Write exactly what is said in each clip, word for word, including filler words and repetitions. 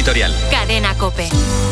Territorial. Cadena COPE.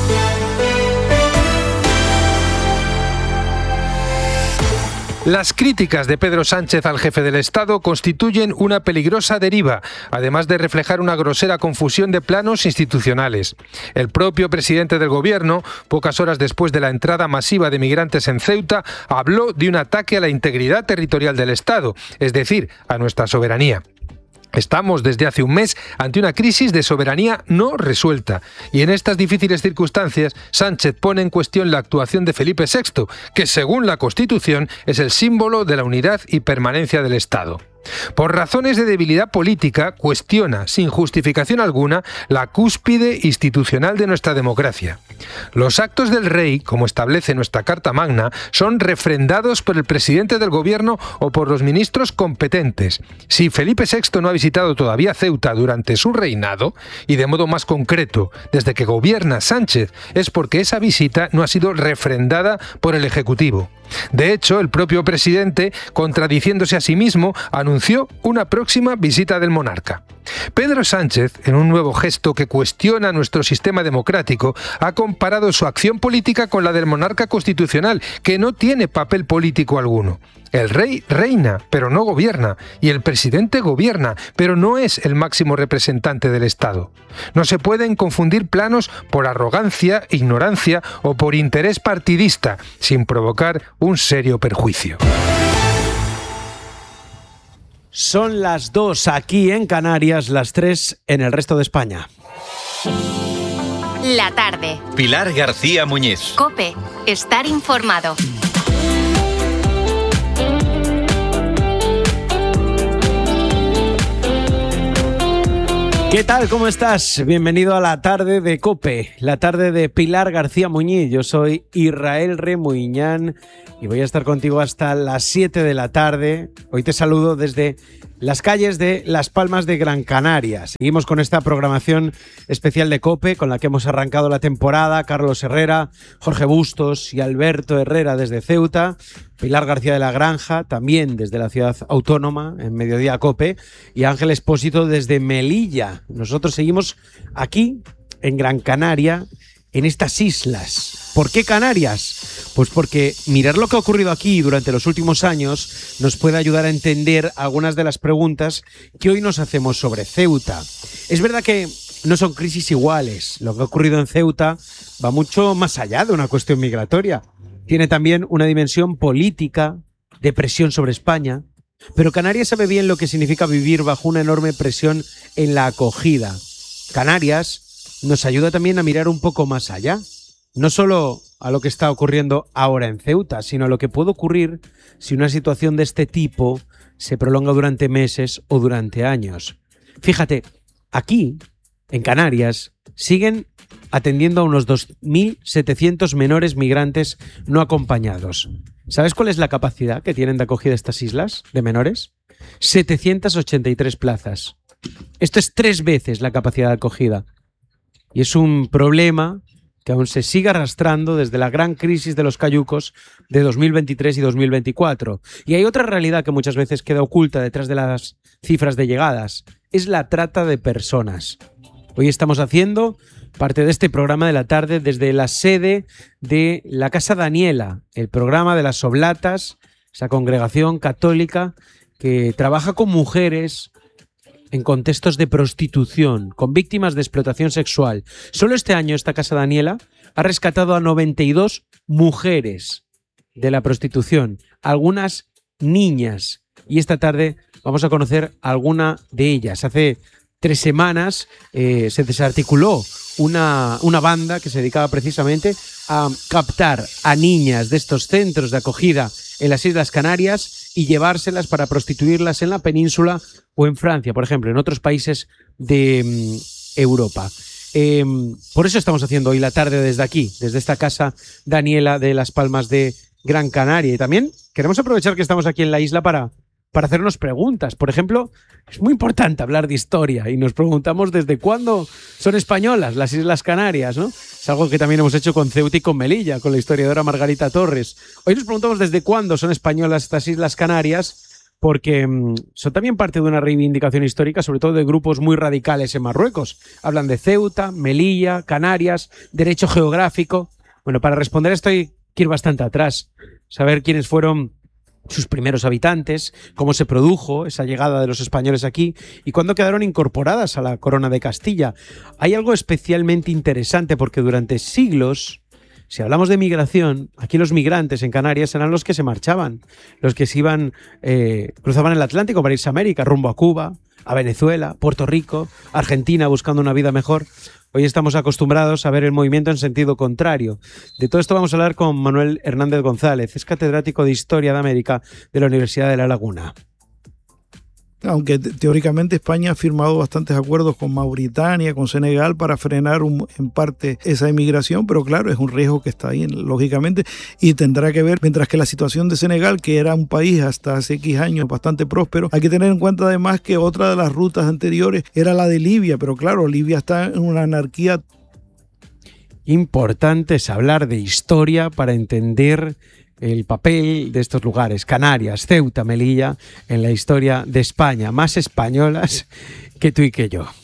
Las críticas de Pedro Sánchez al jefe del Estado constituyen una peligrosa deriva, además de reflejar una grosera confusión de planos institucionales. El propio presidente del Gobierno, pocas horas después de la entrada masiva de migrantes en Ceuta, habló de un ataque a la integridad territorial del Estado, es decir, a nuestra soberanía. Estamos desde hace un mes ante una crisis de soberanía no resuelta y en estas difíciles circunstancias Sánchez pone en cuestión la actuación de Felipe sexto, que según la Constitución es el símbolo de la unidad y permanencia del Estado. Por razones de debilidad política, cuestiona, sin justificación alguna, la cúspide institucional de nuestra democracia. Los actos del rey, como establece nuestra Carta Magna, son refrendados por el presidente del Gobierno o por los ministros competentes. Si Felipe sexto no ha visitado todavía Ceuta durante su reinado, y de modo más concreto, desde que gobierna Sánchez, es porque esa visita no ha sido refrendada por el Ejecutivo. De hecho, el propio presidente, contradiciéndose a sí mismo, anunció una próxima visita del monarca. Pedro Sánchez, en un nuevo gesto que cuestiona nuestro sistema democrático, ha comparado su acción política con la del monarca constitucional, que no tiene papel político alguno. El rey reina, pero no gobierna, y el presidente gobierna, pero no es el máximo representante del Estado. No se pueden confundir planos por arrogancia, ignorancia o por interés partidista, sin provocar un serio perjuicio. Son las dos aquí en Canarias, las tres en el resto de España. La tarde. Pilar García Muñiz. COPE. Estar informado. ¿Qué tal? ¿Cómo estás? Bienvenido a la tarde de COPE, la tarde de Pilar García Muñiz. Yo soy Israel Remuñán y voy a estar contigo hasta las siete de la tarde. Hoy te saludo desde las calles de Las Palmas de Gran Canaria. Seguimos con esta programación especial de COPE con la que hemos arrancado la temporada. Carlos Herrera, Jorge Bustos y Alberto Herrera desde Ceuta. Pilar García de la Granja, también desde la ciudad autónoma, en Mediodía COPE, y Ángel Expósito desde Melilla. Nosotros seguimos aquí, en Gran Canaria, en estas islas. ¿Por qué Canarias? Pues porque mirar lo que ha ocurrido aquí durante los últimos años nos puede ayudar a entender algunas de las preguntas que hoy nos hacemos sobre Ceuta. Es verdad que no son crisis iguales. Lo que ha ocurrido en Ceuta va mucho más allá de una cuestión migratoria. Tiene también una dimensión política, de presión sobre España, pero Canarias sabe bien lo que significa vivir bajo una enorme presión en la acogida. Canarias nos ayuda también a mirar un poco más allá, no solo a lo que está ocurriendo ahora en Ceuta, sino a lo que puede ocurrir si una situación de este tipo se prolonga durante meses o durante años. Fíjate, aquí, en Canarias, siguen atendiendo a unos dos mil setecientos menores migrantes no acompañados. ¿Sabes cuál es la capacidad que tienen de acogida estas islas de menores? setecientas ochenta y tres plazas. Esto es tres veces la capacidad de acogida. Y es un problema que aún se sigue arrastrando desde la gran crisis de los cayucos de dos mil veintitrés y dos mil veinticuatro. Y hay otra realidad que muchas veces queda oculta detrás de las cifras de llegadas. Es la trata de personas. Hoy estamos haciendo parte de este programa de la tarde desde la sede de la Casa Daniela, el programa de las Oblatas, esa congregación católica que trabaja con mujeres en contextos de prostitución, con víctimas de explotación sexual. Solo este año esta Casa Daniela ha rescatado a noventa y dos mujeres de la prostitución, algunas niñas. Y esta tarde vamos a conocer alguna de ellas. Hace tres semanas eh, se desarticuló una, una banda que se dedicaba precisamente a captar a niñas de estos centros de acogida en las Islas Canarias y llevárselas para prostituirlas en la península o en Francia, por ejemplo, en otros países de um, Europa. Eh, por eso estamos haciendo hoy la tarde desde aquí, desde esta Casa Daniela de Las Palmas de Gran Canaria. Y también queremos aprovechar que estamos aquí en la isla para, para hacernos preguntas. Por ejemplo, es muy importante hablar de historia y nos preguntamos desde cuándo son españolas las Islas Canarias, ¿no? Es algo que también hemos hecho con Ceuta y con Melilla, con la historiadora Margarita Torres. Hoy nos preguntamos desde cuándo son españolas estas Islas Canarias, porque mmm, son también parte de una reivindicación histórica, sobre todo de grupos muy radicales en Marruecos. Hablan de Ceuta, Melilla, Canarias, derecho geográfico. Bueno, para responder esto hay que ir bastante atrás, saber quiénes fueron sus primeros habitantes, cómo se produjo esa llegada de los españoles aquí y cuándo quedaron incorporadas a la corona de Castilla. Hay algo especialmente interesante porque durante siglos, si hablamos de migración, aquí los migrantes en Canarias eran los que se marchaban, los que se iban, eh, cruzaban el Atlántico para irse a América, rumbo a Cuba, a Venezuela, Puerto Rico, Argentina, buscando una vida mejor. Hoy estamos acostumbrados a ver el movimiento en sentido contrario. De todo esto vamos a hablar con Manuel Hernández González, es catedrático de Historia de América de la Universidad de La Laguna. Aunque teóricamente España ha firmado bastantes acuerdos con Mauritania, con Senegal, para frenar un, en parte esa emigración, pero claro, es un riesgo que está ahí, lógicamente, y tendrá que ver, mientras que la situación de Senegal, que era un país hasta hace X años bastante próspero, hay que tener en cuenta además que otra de las rutas anteriores era la de Libia, pero claro, Libia está en una anarquía. Importante es hablar de historia para entender el papel de estos lugares, Canarias, Ceuta, Melilla, en la historia de España, más españolas que tú y que yo.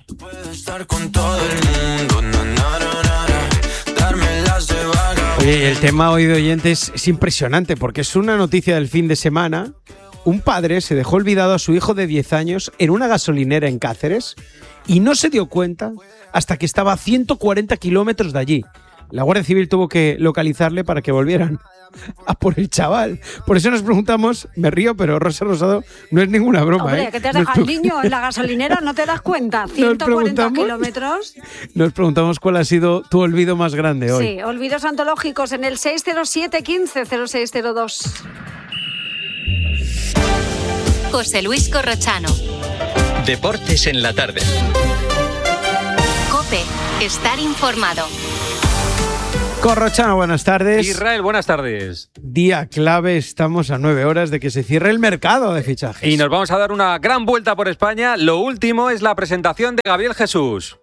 Oye, el tema hoy de oyentes es impresionante porque es una noticia del fin de semana. Un padre se dejó olvidado a su hijo de diez años en una gasolinera en Cáceres y no se dio cuenta hasta que estaba a ciento cuarenta kilómetros de allí. La Guardia Civil tuvo que localizarle para que volvieran a por el chaval. Por eso nos preguntamos, me río, pero Rosa Rosado, no es ninguna broma. Hombre, ¿eh? que te has dejado al niño en la gasolinera, ¿no te das cuenta? ciento cuarenta kilómetros. Nos preguntamos cuál ha sido tu olvido más grande hoy. Sí, olvidos antológicos en el seis cero siete, quince, cero seis cero dos. José Luis Corrochano. Deportes en la tarde. COPE. Estar informado. Corrochano, buenas tardes. Israel, buenas tardes. Día clave, estamos a nueve horas de que se cierre el mercado de fichajes. Y nos vamos a dar una gran vuelta por España. Lo último es la presentación de Gabriel Jesús.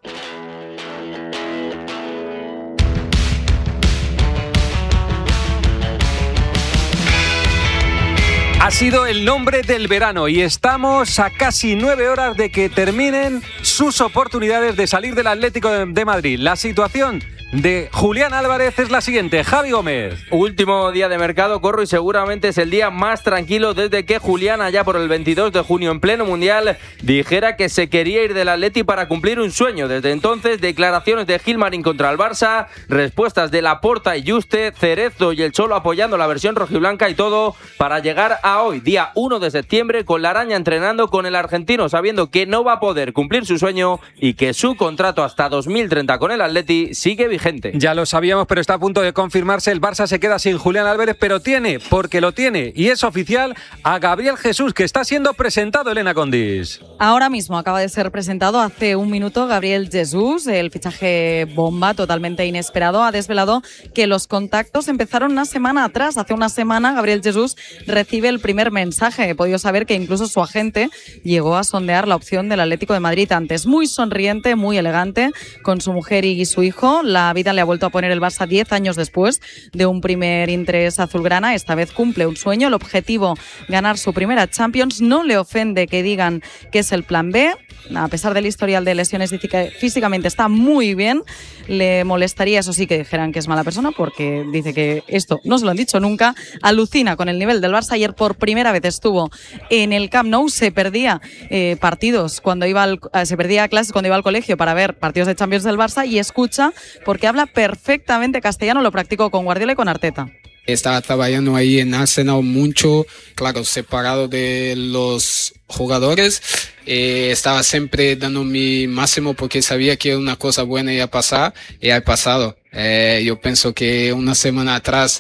Ha sido el nombre del verano y estamos a casi nueve horas de que terminen sus oportunidades de salir del Atlético de Madrid. La situación de Julián Álvarez es la siguiente. Javi Gómez. Último día de mercado, Corro, y seguramente es el día más tranquilo desde que Julián, allá por el veintidós de junio, en pleno Mundial, dijera que se quería ir del Atleti para cumplir un sueño. Desde entonces, declaraciones de Gilmarín contra el Barça, respuestas de Laporta y Juste, Cerezo y el Cholo apoyando la versión rojiblanca y todo para llegar a hoy, día uno de septiembre, con la araña entrenando con el argentino, sabiendo que no va a poder cumplir su sueño y que su contrato hasta dos mil treinta con el Atleti sigue vigente. Ya lo sabíamos, pero está a punto de confirmarse. El Barça se queda sin Julián Álvarez, pero tiene, porque lo tiene, y es oficial, a Gabriel Jesús, que está siendo presentado, Elena Condis. Ahora mismo acaba de ser presentado hace un minuto Gabriel Jesús, el fichaje bomba totalmente inesperado. Ha desvelado que los contactos empezaron una semana atrás. Hace una semana Gabriel Jesús recibe el primer mensaje. He podido saber que incluso su agente llegó a sondear la opción del Atlético de Madrid antes. Muy sonriente, muy elegante, con su mujer y su hijo. La vida le ha vuelto a poner el Barça diez años después de un primer interés azulgrana. Esta vez cumple un sueño. El objetivo, ganar su primera Champions. No le ofende que digan que es el plan B. A pesar del historial de lesiones, dice que físicamente está muy bien. Le molestaría, eso sí, que dijeran que es mala persona, porque dice que esto no se lo han dicho nunca. Alucina con el nivel del Barça. Ayer por primera vez estuvo en el Camp Nou. Se perdía eh, partidos cuando iba al, eh, se perdía clases cuando iba al colegio para ver partidos de Champions del Barça, y escucha porque habla perfectamente castellano. Lo practicó con Guardiola y con Arteta. Estaba trabajando ahí en Arsenal mucho, claro, separado de los jugadores. Eh, estaba siempre dando mi máximo porque sabía que una cosa buena iba a pasar y ha pasado. Eh, yo pienso que una semana atrás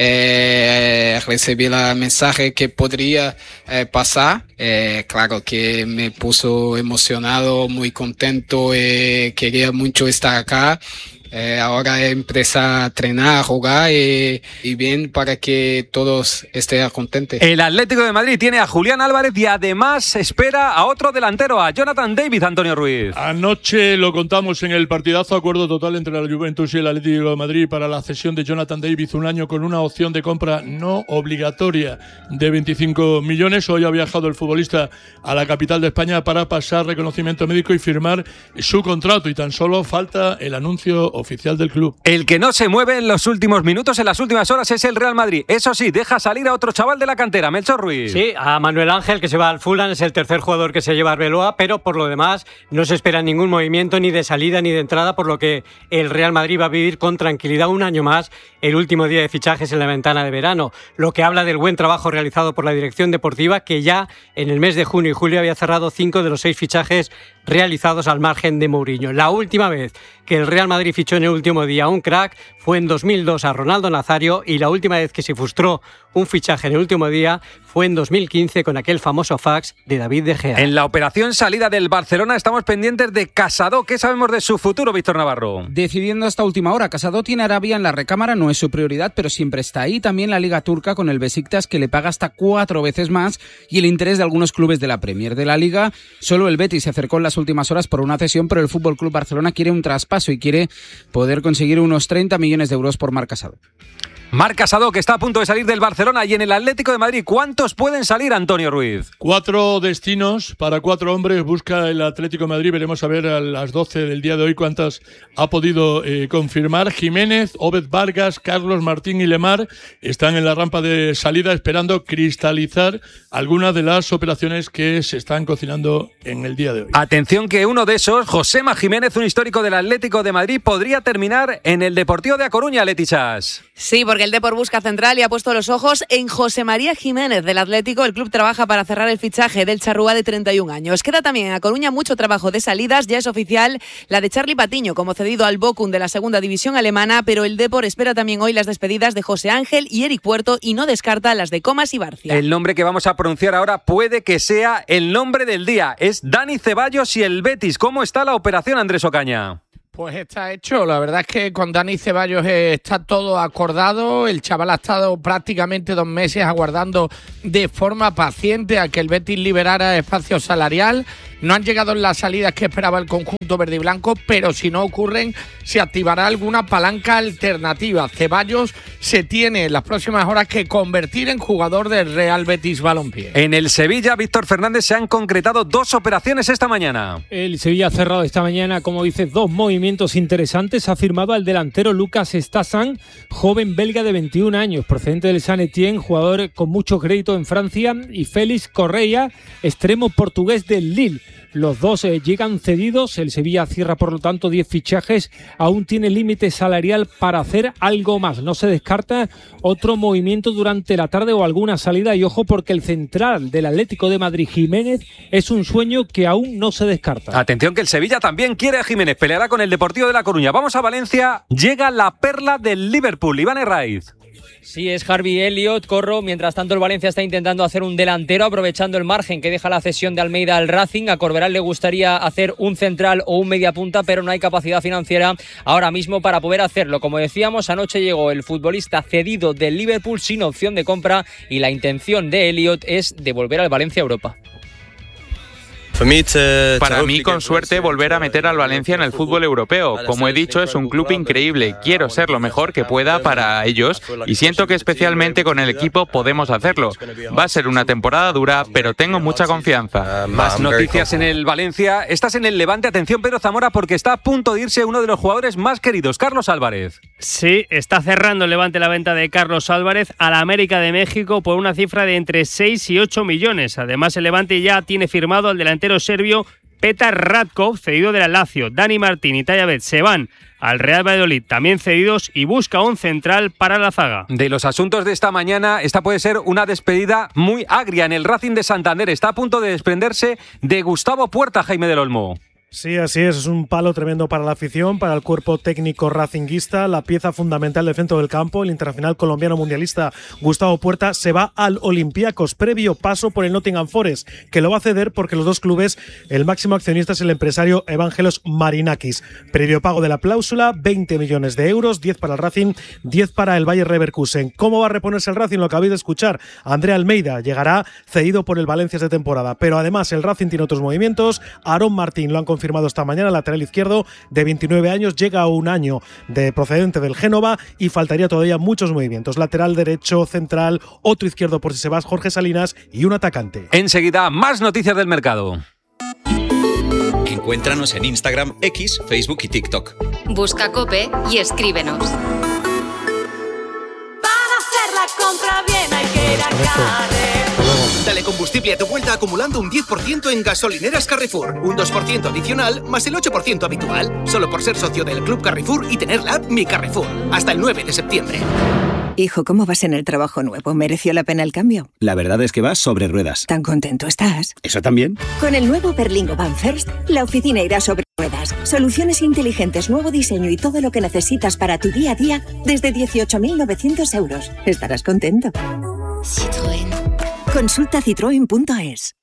eh, recibí el mensaje que podría eh, pasar. Eh, claro que me puso emocionado, muy contento, eh, quería mucho estar acá. Eh, ahora empieza a entrenar, a jugar y, y bien para que todos estén contentos. El Atlético de Madrid tiene a Julián Álvarez y además espera a otro delantero, a Jonathan David, Antonio Ruiz. Anoche lo contamos en el partidazo, acuerdo total entre la Juventus y el Atlético de Madrid para la cesión de Jonathan David, un año con una opción de compra no obligatoria de veinticinco millones. Hoy ha viajado el futbolista a la capital de España para pasar reconocimiento médico y firmar su contrato, y tan solo falta el anuncio oficial del club. El que no se mueve en los últimos minutos, en las últimas horas, es el Real Madrid. Eso sí, deja salir a otro chaval de la cantera, Melchor Ruiz. Sí, a Manuel Ángel, que se va al Fulham, es el tercer jugador que se lleva Arbeloa, pero por lo demás no se espera ningún movimiento ni de salida ni de entrada, por lo que el Real Madrid va a vivir con tranquilidad un año más el último día de fichajes en la ventana de verano, lo que habla del buen trabajo realizado por la dirección deportiva, que ya en el mes de junio y julio había cerrado cinco de los seis fichajes realizados al margen de Mourinho. La última vez que el Real Madrid fichó en el último día a un crack fue en dos mil dos a Ronaldo Nazario, y la última vez que se frustró un fichaje en el último día fue en dos mil quince con aquel famoso fax de David De Gea. En la operación salida del Barcelona estamos pendientes de Casado. ¿Qué sabemos de su futuro, Víctor Navarro? Decidiendo hasta última hora. Casado tiene Arabia en la recámara, no es su prioridad, pero siempre está ahí. También la Liga Turca con el Besiktas, que le paga hasta cuatro veces más, y el interés de algunos clubes de la Premier. De la Liga, solo el Betis se acercó en las últimas horas por una cesión, pero el F C Barcelona quiere un traspaso y quiere poder conseguir unos treinta millones de euros por Marc Casado. Marc Casado, que está a punto de salir del Barcelona. Y en el Atlético de Madrid, ¿cuántos pueden salir, Antonio Ruiz? Cuatro destinos para cuatro hombres busca el Atlético de Madrid. Veremos a ver a las doce del día de hoy cuántas ha podido eh, confirmar. Jiménez, Obed Vargas, Carlos Martín y Lemar están en la rampa de salida esperando cristalizar algunas de las operaciones que se están cocinando en el día de hoy. Atención, que uno de esos, Josema Jiménez, un histórico del Atlético de Madrid, podría terminar en el Deportivo de A Coruña, Letichas. Sí, porque el Depor busca central y ha puesto los ojos en José María Jiménez del Atlético. El club trabaja para cerrar el fichaje del charrúa de treinta y un años. Queda también en A Coruña mucho trabajo de salidas. Ya es oficial la de Charly Patiño como cedido al Bochum de la segunda división alemana, pero el Depor espera también hoy las despedidas de José Ángel y Eric Puerto y no descarta las de Comas y Barcia. El nombre que vamos a pronunciar ahora puede que sea el nombre del día. Es Dani Ceballos y el Betis. ¿Cómo está la operación, Andrés Ocaña? Pues está hecho, la verdad es que con Dani Ceballos eh, está todo acordado, el chaval ha estado prácticamente dos meses aguardando de forma paciente a que el Betis liberara espacio salarial. No han llegado las salidas que esperaba el conjunto verde y blanco, pero si no ocurren, se activará alguna palanca alternativa. Ceballos se tiene en las próximas horas que convertir en jugador del Real Betis Balompié. En el Sevilla, Víctor Fernández, se han concretado dos operaciones esta mañana. El Sevilla ha cerrado esta mañana, como dices, dos movimientos interesantes. Ha firmado al delantero Lucas Stassan, joven belga de veintiún años, procedente del Saint-Étienne, jugador con mucho crédito en Francia, y Félix Correia, extremo portugués del Lille. Los dos eh, llegan cedidos. El Sevilla cierra, por lo tanto, diez fichajes. Aún tiene límite salarial para hacer algo más. No se descarta otro movimiento durante la tarde o alguna salida. Y ojo, porque el central del Atlético de Madrid, Jiménez, es un sueño que aún no se descarta. Atención, que el Sevilla también quiere a Jiménez. Peleará con el Deportivo de La Coruña. Vamos a Valencia. Llega la perla del Liverpool, Iván Herraiz. Sí, es Harvey Elliott, Corro. Mientras tanto, el Valencia está intentando hacer un delantero, aprovechando el margen que deja la cesión de Almeida al Racing. A Corberán le gustaría hacer un central o un mediapunta, pero no hay capacidad financiera ahora mismo para poder hacerlo. Como decíamos, anoche llegó el futbolista cedido del Liverpool sin opción de compra, y la intención de Elliott es devolver al Valencia a Europa. Para mí, con suerte, volver a meter al Valencia en el fútbol europeo. Como he dicho, es un club increíble. Quiero ser lo mejor que pueda para ellos y siento que especialmente con el equipo podemos hacerlo. Va a ser una temporada dura, pero tengo mucha confianza. Más noticias en el Valencia. Estás en el Levante. Atención, Pedro Zamora, porque está a punto de irse uno de los jugadores más queridos, Carlos Álvarez. Sí, está cerrando el Levante la venta de Carlos Álvarez a la América de México por una cifra de entre seis y ocho millones. Además, el Levante ya tiene firmado al delantero serbio Petar Ratkov, cedido de la Lazio. Dani Martín y Tayabet se van al Real Valladolid, también cedidos, y busca un central para la zaga. De los asuntos de esta mañana, esta puede ser una despedida muy agria en el Racing de Santander. Está a punto de desprenderse de Gustavo Puerta, Jaime del Olmo. Sí, así es, es un palo tremendo para la afición, para el cuerpo técnico racinguista, la pieza fundamental del centro del campo, el internacional colombiano mundialista Gustavo Puerta se va al Olympiacos, previo paso por el Nottingham Forest, que lo va a ceder porque los dos clubes, el máximo accionista es el empresario Evangelos Marinakis. Previo pago de la cláusula, veinte millones de euros, diez para el Racing, diez para el Bayer Leverkusen. ¿Cómo va a reponerse el Racing? Lo acabáis de escuchar, André Almeida llegará cedido por el Valencia esta temporada, pero además el Racing tiene otros movimientos. Aarón Martín lo han confirmado firmado esta mañana, lateral izquierdo de veintinueve años, llega a un año de procedente del Génova y faltaría todavía muchos movimientos. Lateral derecho, central, otro izquierdo por si se va, Jorge Salinas y un atacante. Enseguida, más noticias del mercado. Encuéntranos en Instagram, X, Facebook y TikTok. Busca COPE y escríbenos. Para hacer la compra bien hay que ir a Carrefour. Dale combustible a tu vuelta acumulando un diez por ciento en gasolineras Carrefour. Un dos por ciento adicional más el ocho por ciento habitual. Solo por ser socio del Club Carrefour y tener la app Mi Carrefour. Hasta el nueve de septiembre. Hijo, ¿cómo vas en el trabajo nuevo? ¿Mereció la pena el cambio? La verdad es que vas sobre ruedas. ¿Tan contento estás? ¿Eso también? Con el nuevo Berlingo Van First, la oficina irá sobre ruedas. Soluciones inteligentes, nuevo diseño y todo lo que necesitas para tu día a día desde dieciocho mil novecientos euros. Estarás contento. Citroën. Consulta citroen punto es.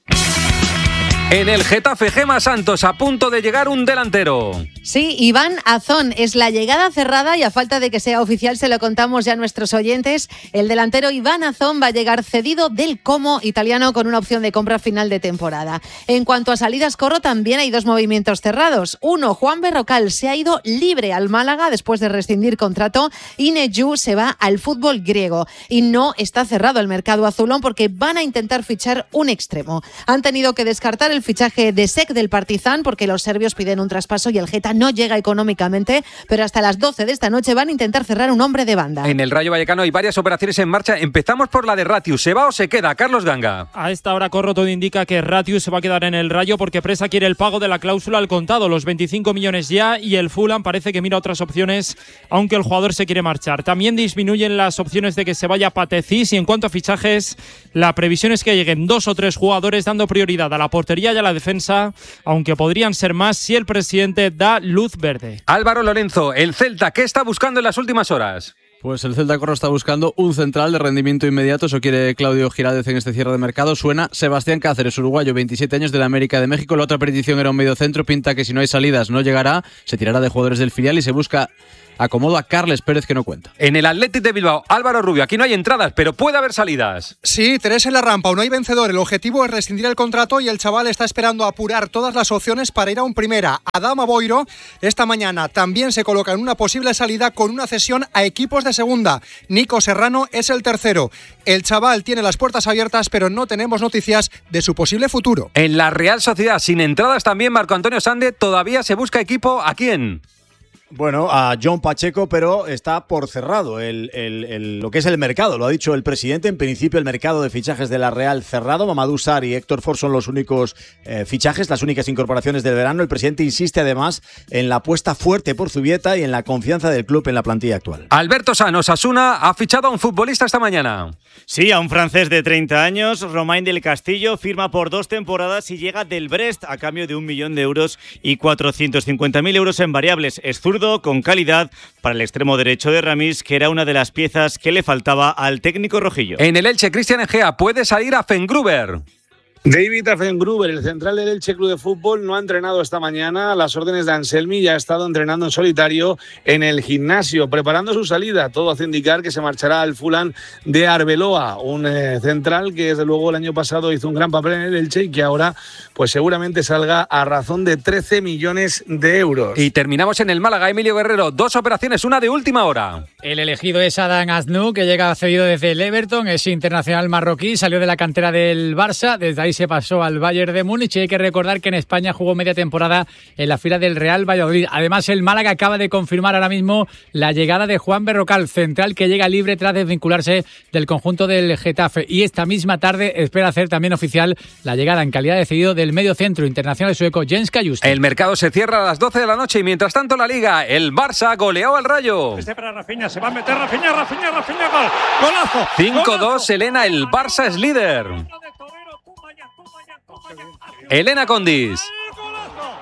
En el Getafe, Gema Santos, a punto de llegar un delantero. Sí, Iván Azón, es la llegada cerrada y a falta de que sea oficial se lo contamos ya a nuestros oyentes. El delantero Iván Azón va a llegar cedido del Como italiano con una opción de compra final de temporada. En cuanto a salidas, Corro, también hay dos movimientos cerrados. Uno, Juan Berrocal se ha ido libre al Málaga después de rescindir contrato y Neju se va al fútbol griego. Y no está cerrado el mercado azulón porque van a intentar fichar un extremo. Han tenido que descartar el fichaje de Sek del Partizan porque los serbios piden un traspaso y el Geta no llega económicamente, pero hasta las doce de esta noche van a intentar cerrar un hombre de banda. En el Rayo Vallecano hay varias operaciones en marcha. Empezamos por la de Ratius. ¿Se va o se queda? Carlos Ganga. A esta hora, Corro, todo indica que Ratius se va a quedar en el Rayo porque Presa quiere el pago de la cláusula al contado, los veinticinco millones ya, y el Fulham parece que mira otras opciones, aunque el jugador se quiere marchar. También disminuyen las opciones de que se vaya Patecís, y en cuanto a fichajes, la previsión es que lleguen dos o tres jugadores, dando prioridad a la portería y a la defensa, aunque podrían ser más si el presidente da luz verde. Álvaro Lorenzo, el Celta, ¿qué está buscando en las últimas horas? Pues el Celta, Corro, está buscando un central de rendimiento inmediato. Eso quiere Claudio Giraldez en este cierre de mercado. Suena Sebastián Cáceres, uruguayo, veintisiete años, de la América de México. La otra petición era un mediocentro. Pinta que si no hay salidas no llegará. Se tirará de jugadores del filial y se busca acomodo a Carles Pérez, que no cuenta. En el Athletic de Bilbao, Álvaro Rubio, aquí no hay entradas, pero puede haber salidas. Sí, tres en la rampa, no hay vencedor. El objetivo es rescindir el contrato y el chaval está esperando apurar todas las opciones para ir a un primera. Adama Boiro esta mañana también se coloca en una posible salida con una cesión a equipos de segunda. Nico Serrano es el tercero. El chaval tiene las puertas abiertas, pero no tenemos noticias de su posible futuro. En la Real Sociedad, sin entradas también, Marco Antonio Sande, todavía se busca equipo. ¿A quién? Bueno, a John Pacheco, pero está por cerrado el, el, el, lo que es el mercado. Lo ha dicho el presidente. En principio, el mercado de fichajes de la Real cerrado. Mamadou Sarr y Héctor Ford son los únicos eh, fichajes, las únicas incorporaciones del verano. El presidente insiste además en la apuesta fuerte por Zubieta y en la confianza del club en la plantilla actual. Alberto Sano, Osasuna ha fichado a un futbolista esta mañana. Sí, a un francés de treinta años, Romain del Castillo, firma por dos temporadas y llega del Brest a cambio de un millón de euros y cuatrocientos cincuenta mil euros en variables. Es zurdo, con calidad para el extremo derecho de Ramis, que era una de las piezas que le faltaba al técnico rojillo. En el Elche, Cristian Egea puede salir a Fengruber. David Affengruber, el central del Elche Club de Fútbol, no ha entrenado esta mañana a las órdenes de Anselmi y ha estado entrenando en solitario en el gimnasio, preparando su salida. Todo hace indicar que se marchará al Fulham de Arbeloa, un eh, central que desde luego el año pasado hizo un gran papel en el Elche y que ahora pues seguramente salga a razón de trece millones de euros. Y terminamos en el Málaga, Emilio Guerrero, dos operaciones, una de última hora. El elegido es Adán Aznou, que llega cedido desde el Everton, es internacional marroquí, salió de la cantera del Barça, desde ahí se pasó al Bayern de Múnich y hay que recordar que en España jugó media temporada en la fila del Real Valladolid. Además, el Málaga acaba de confirmar ahora mismo la llegada de Juan Berrocal, central que llega libre tras desvincularse del conjunto del Getafe, y esta misma tarde espera hacer también oficial la llegada en calidad de cedido del medio centro internacional sueco Jens Kajuste. El mercado se cierra a las doce de la noche y mientras tanto la Liga, el Barça goleó al Rayo. Este para Rafinha, se va a meter Rafinha, Rafinha, Rafinha, gol, golazo. cinco dos, Elena, el Barça es líder. Elena Condis.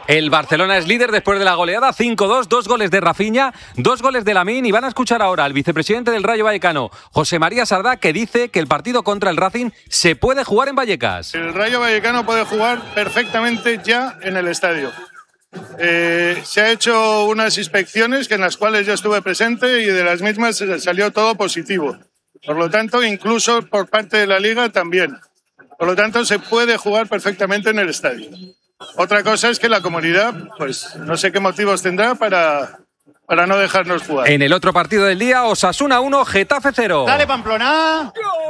El Barcelona es líder después de la goleada cinco dos, dos goles de Rafinha, dos goles de Lamine, y van a escuchar ahora al vicepresidente del Rayo Vallecano, José María Sardá, que dice que el partido contra el Racing se puede jugar en Vallecas. El Rayo Vallecano puede jugar perfectamente ya en el estadio. Eh, se ha hecho unas inspecciones que en las cuales yo estuve presente y de las mismas salió todo positivo. Por lo tanto, incluso por parte de la Liga también. Por lo tanto, se puede jugar perfectamente en el estadio. Otra cosa es que la comunidad, pues no sé qué motivos tendrá para, para no dejarnos jugar. En el otro partido del día, Osasuna uno, Getafe cero. Dale, Pamplona.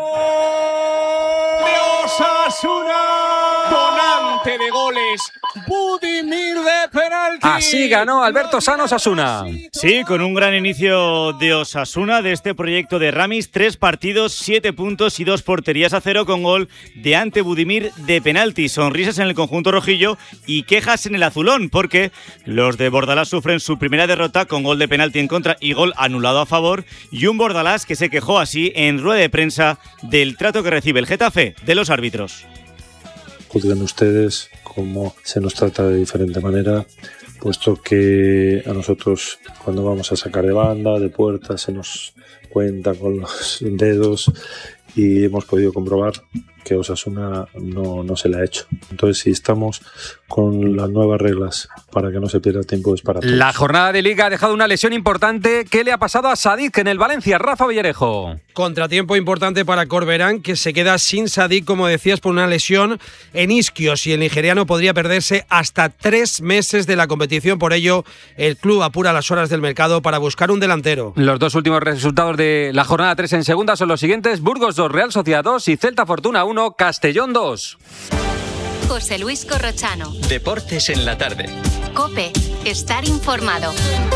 Osasuna, donante de goles, Budimir de penalti. Así ganó Alberto Sano Osasuna. Sí, con un gran inicio de Osasuna, de este proyecto de Ramis, tres partidos, siete puntos y dos porterías a cero con gol de Ante Budimir de penalti. Sonrisas en el conjunto rojillo y quejas en el azulón, porque los de Bordalás sufren su primera derrota con gol de penalti en contra y gol anulado a favor, y un Bordalás que se quejó así en rueda de prensa del trato que recibe el Getafe de los árbitros. Juzguen ustedes cómo se nos trata de diferente manera, puesto que a nosotros cuando vamos a sacar de banda, de puerta, se nos cuenta con los dedos y hemos podido comprobar que Osasuna no, no se le ha hecho. Entonces, si estamos con las nuevas reglas para que no se pierda tiempo, es para todos. La jornada de Liga ha dejado una lesión importante. ¿Qué le ha pasado a Sadik en el Valencia? Rafa Villarejo. Contratiempo importante para Corberán, que se queda sin Sadik, como decías, por una lesión en isquios, y el nigeriano podría perderse hasta tres meses de la competición. Por ello, el club apura las horas del mercado para buscar un delantero. Los dos últimos resultados de la jornada tres en segunda son los siguientes: Burgos dos, Real Sociedad dos y Celta Fortuna uno, Castellón dos. José Luis Corrochano. Deportes en la tarde. COPE. Estar informado.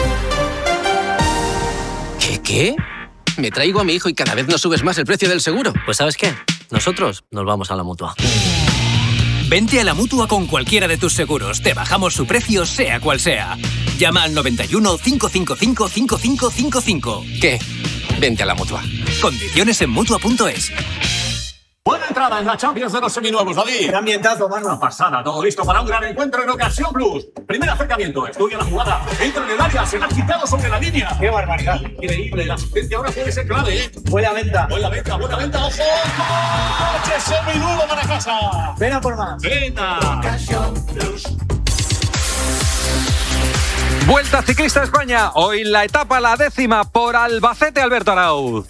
¿Qué qué? Me traigo a mi hijo y cada vez nos subes más el precio del seguro. Pues ¿sabes qué? Nosotros nos vamos a la Mutua. Vente a la Mutua con cualquiera de tus seguros. Te bajamos su precio, sea cual sea. Llama al noventa y uno, cinco cinco cinco, cinco cinco cinco cinco. ¿Qué? Vente a la Mutua. Condiciones en Mutua punto es. Buena entrada en la Champions de los seminuevos, David. Ambientazo, mano. Una pasada, todo listo para un gran encuentro en Ocasión Plus. Primer acercamiento, estudia la jugada, entra en el área, se la ha quitado sobre la línea. ¡Qué barbaridad! Increíble, la asistencia ahora puede ser clave, ¿eh? Buena venta. Buena venta, buena venta, ojo. ¡Coche seminuevo para casa! Ven a por más. Venga. Ocasión Plus. Vuelta Ciclista a España. Hoy la etapa, la décima, por Albacete, Alberto Arauz.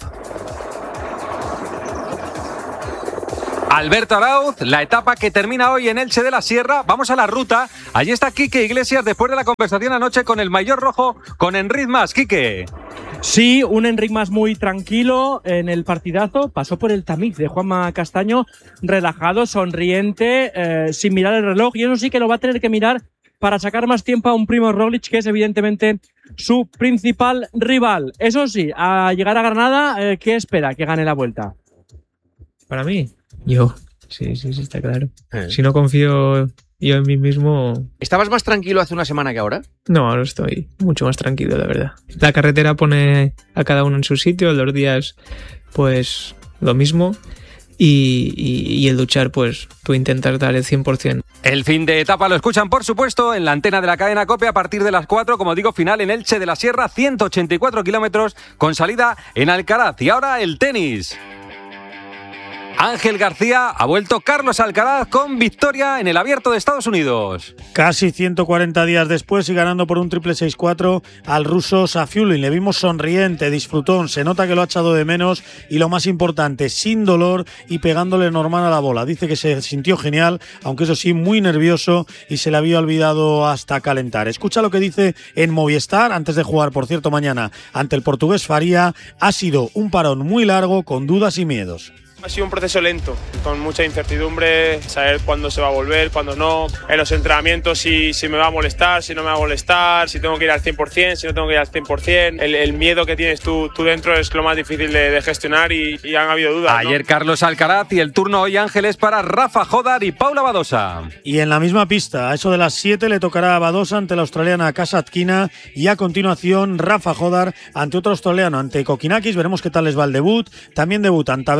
Alberto Arauz, la etapa que termina hoy en Elche de la Sierra. Vamos a la ruta. Allí está Quique Iglesias después de la conversación anoche con el maillot rojo, con Enric Mas. Quique. Sí, un Enric Mas muy tranquilo en el partidazo. Pasó por el tamiz de Juanma Castaño, relajado, sonriente, eh, sin mirar el reloj. Y eso sí que lo va a tener que mirar para sacar más tiempo a un Primož Roglič, que es evidentemente su principal rival. Eso sí, a llegar a Granada, eh, ¿qué espera? Que gane la Vuelta. Para mí, yo. Sí, sí, sí, está claro. Eh. Si no confío yo en mí mismo... ¿Estabas más tranquilo hace una semana que ahora? No, ahora estoy mucho más tranquilo, la verdad. La carretera pone a cada uno en su sitio, los días, pues, lo mismo. Y, y, y el luchar, pues, tú intentas dar el cien por ciento. El fin de etapa lo escuchan, por supuesto, en la antena de la cadena COPE a partir de las cuatro, como digo, final en Elche de la Sierra, ciento ochenta y cuatro kilómetros, con salida en Alcaraz. Y ahora el tenis. Ángel García, ha vuelto Carlos Alcaraz con victoria en el Abierto de Estados Unidos. Casi ciento cuarenta días después y ganando por un triple seis cuatro al ruso Safiullin. Le vimos sonriente, disfrutón, se nota que lo ha echado de menos y lo más importante, sin dolor y pegándole normal a la bola. Dice que se sintió genial, aunque eso sí, muy nervioso y se le había olvidado hasta calentar. Escucha lo que dice en Movistar, antes de jugar, por cierto, mañana ante el portugués Faria. Ha sido un parón muy largo, con dudas y miedos. Ha sido un proceso lento, con mucha incertidumbre, saber cuándo se va a volver, cuándo no. En los entrenamientos si, si me va a molestar, si no me va a molestar, si tengo que ir al cien por ciento, si no tengo que ir al cien por ciento. El, el miedo que tienes tú, tú dentro es lo más difícil de, de gestionar y, y han habido dudas. Ayer ¿no? Carlos Alcaraz y el turno hoy, Ángeles, para Rafa Jodar y Paula Badosa. Y en la misma pista, a eso de las siete le tocará a Badosa ante la australiana Kasatkina y a continuación Rafa Jodar ante otro australiano, ante Kokinakis. Veremos qué tal les va el debut. También debutan Taverner, Bouza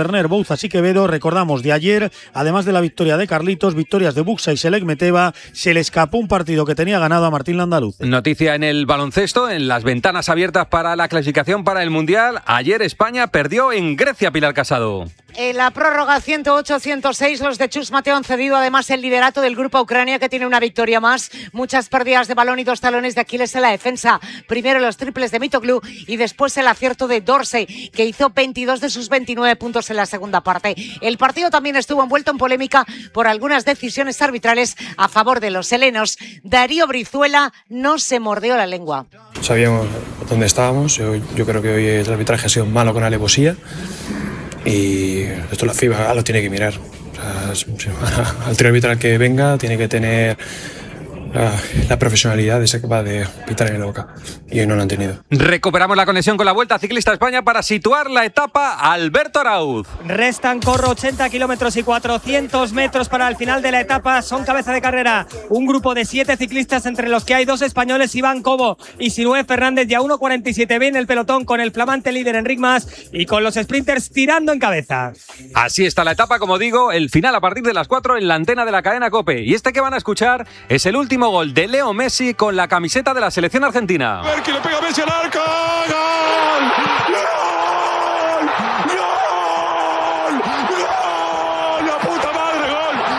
Andaluz. Así que Vero, recordamos de ayer, además de la victoria de Carlitos, victorias de Buxa y Selec Meteva, se le escapó un partido que tenía ganado a Martín Landaluz. Noticia en el baloncesto, en las ventanas abiertas para la clasificación para el Mundial. Ayer España perdió en Grecia, Pilar Casado. En la prórroga ciento ocho a ciento seis, los de Chus Mateo han cedido además el liderato del grupo a Ucrania, que tiene una victoria más. Muchas pérdidas de balón y dos talones de Aquiles en la defensa. Primero los triples de Mitoglu y después el acierto de Dorsey, que hizo veintidós de sus veintinueve puntos en la segunda parte. El partido también estuvo envuelto en polémica por algunas decisiones arbitrales a favor de los helenos. Darío Brizuela no se mordió la lengua. Sabíamos dónde estábamos. Yo, yo creo que hoy el arbitraje ha sido malo con alevosía. Y esto la FIBA lo tiene que mirar. O sea, al tiro arbitral que venga tiene que tener la, la profesionalidad de ser capaz de pitar en la boca. Y hoy no lo han tenido. Recuperamos la conexión con la Vuelta Ciclista a España para situar la etapa Alberto Arauz. Restan, corro, ochenta kilómetros y cuatrocientos metros para el final de la etapa. Son cabeza de carrera un grupo de siete ciclistas, entre los que hay dos españoles, Iván Cobo y Sinué Fernández, y a uno cuarenta y siete bien el pelotón, con el flamante líder Enric Mas y con los sprinters tirando en cabeza. Así está la etapa, como digo, el final a partir de las cuatro en la antena de la cadena COPE. Y este que van a escuchar es el último gol de Leo Messi con la camiseta de la selección argentina. Que le pega Messi al arco. ¡Gol! ¡Gol! ¡Gol! ¡Gol! ¡La puta madre!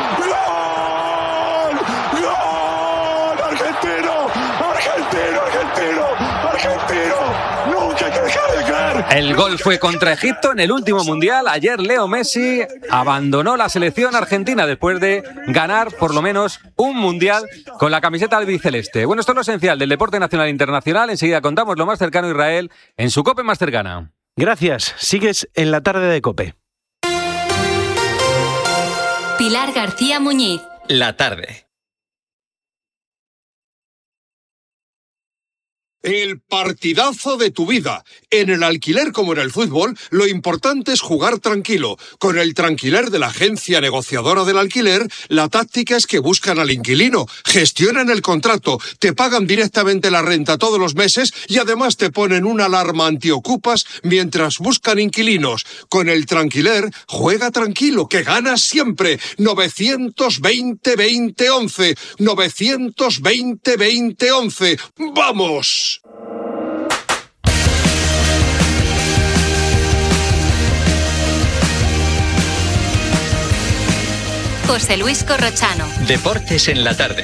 ¡Gol! ¡Gol! ¡Gol! ¡Argentino! ¡Argentino! ¡Argentino! ¡Argentino! ¡Nunca hay que dejar de creer! El gol fue contra Egipto en el último mundial. Ayer Leo Messi abandonó la selección argentina después de ganar por lo menos un mundial con la camiseta albiceleste. Bueno, esto es lo esencial del deporte nacional e internacional. Enseguida contamos lo más cercano a Israel en su COPE más cercana. Gracias. Sigues en la tarde de COPE. Pilar García Muñiz. La tarde. El partidazo de tu vida. En el alquiler como en el fútbol, lo importante es jugar tranquilo. Con el Tranquiler de la agencia negociadora del alquiler, la táctica es que buscan al inquilino, gestionan el contrato, te pagan directamente la renta todos los meses y además te ponen una alarma antiocupas mientras buscan inquilinos. Con el Tranquiler, juega tranquilo, que ganas siempre. novecientos veinte veinte once. novecientos veinte veinte once. ¡Vamos! José Luis Corrochano. Deportes en la tarde.